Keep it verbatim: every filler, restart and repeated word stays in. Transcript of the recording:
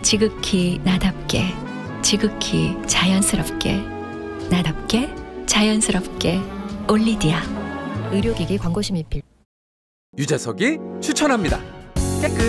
지극히 나답게, 지극히 자연스럽게, 나답게, 자연스럽게 올리디아. 의료기기 광고심의필 유재석이 추천합니다. 깨끗.